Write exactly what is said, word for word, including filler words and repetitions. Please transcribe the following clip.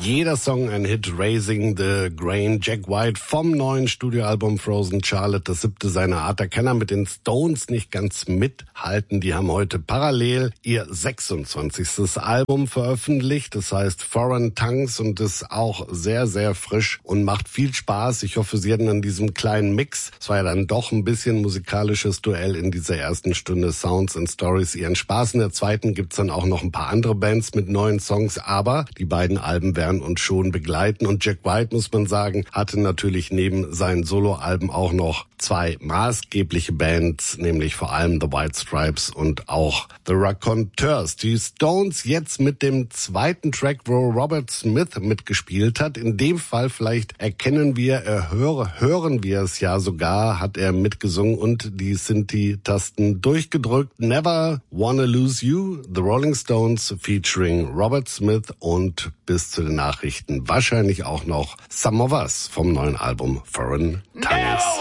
Jeder Song ein Hit. Raising the Grain, Jack White vom neuen Studioalbum Frozen Charlotte, das siebte seiner Art. Da kann er mit den Stones nicht ganz mithalten. Die haben heute parallel ihr sechsundzwanzigstes Album veröffentlicht. Das heißt Foreign Tongues und ist auch sehr, sehr frisch und macht viel Spaß. Ich hoffe, Sie hatten an diesem kleinen Mix, es war ja dann doch ein bisschen musikalisches Duell in dieser ersten Stunde Sounds and Stories, ihren Spaß. In der zweiten gibt's dann auch noch ein paar andere Bands mit neuen Songs, aber die beiden Alben werden uns schon begleiten. Und Jack White, muss man sagen, hatte natürlich neben seinen Soloalben auch noch zwei maßgebliche Bands, nämlich vor allem The White Stripes und auch The Raconteurs. Die Stones jetzt mit dem zweiten Track, wo Robert Smith mitgespielt hat. In dem Fall vielleicht erkennen wir, äh, höre, hören wir es ja sogar, hat er mitgesungen und die Synthi-Tasten durchgedrückt. Never Wanna Lose You, The Rolling Stones featuring Robert Smith und bis zu den Nachrichten wahrscheinlich auch noch Some of Us vom neuen Album Foreign Tongues.